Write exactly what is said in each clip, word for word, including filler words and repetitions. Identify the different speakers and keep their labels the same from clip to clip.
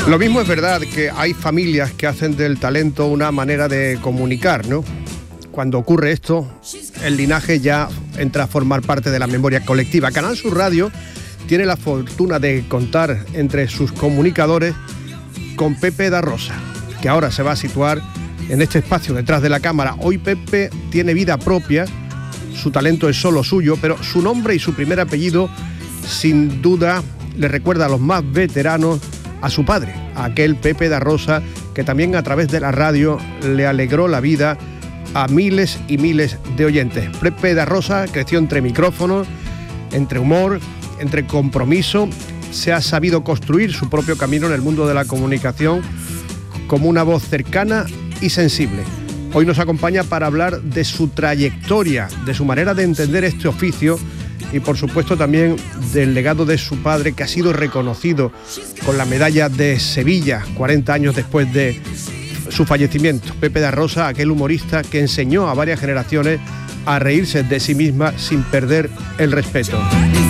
Speaker 1: Lo mismo es verdad que hay familias que hacen del talento una manera de comunicar, ¿no? Cuando ocurre esto, el linaje ya entra a formar parte de la memoria colectiva. Canal Sur Radio tiene la fortuna de contar entre sus comunicadores con Pepe da Rosa, que ahora se va a situar en este espacio detrás de la cámara. Hoy Pepe tiene vida propia, su talento es solo suyo, pero su nombre y su primer apellido sin duda le recuerda a los más veteranos a su padre, a aquel Pepe da Rosa que también a través de la radio le alegró la vida a miles y miles de oyentes. Pepe da Rosa creció entre micrófonos, entre humor, entre compromiso. Se ha sabido construir su propio camino en el mundo de la comunicación como una voz cercana y sensible. Hoy nos acompaña para hablar de su trayectoria, de su manera de entender este oficio y por supuesto también del legado de su padre, que ha sido reconocido con la medalla de Sevilla cuarenta años después de su fallecimiento. Pepe da Rosa, aquel humorista que enseñó a varias generaciones a reírse de sí misma sin perder el respeto.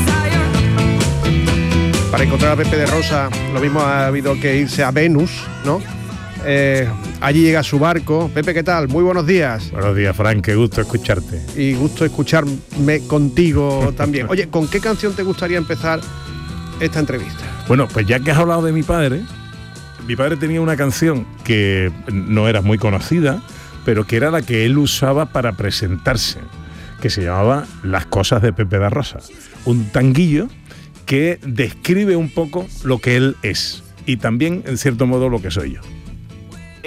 Speaker 1: Para encontrar a Pepe da Rosa, lo mismo ha habido que irse a Venus, ¿no? Eh, allí llega su barco. Pepe, ¿qué tal? Muy buenos días.
Speaker 2: Buenos días, Fran, qué gusto escucharte.
Speaker 1: Y gusto escucharme contigo también. Oye, ¿con qué canción te gustaría empezar esta entrevista?
Speaker 2: Bueno, pues ya que has hablado de mi padre, mi padre tenía una canción que no era muy conocida, pero que era la que él usaba para presentarse, que se llamaba Las cosas de Pepe da Rosa. Un tanguillo que describe un poco lo que él es y también, en cierto modo, lo que soy yo.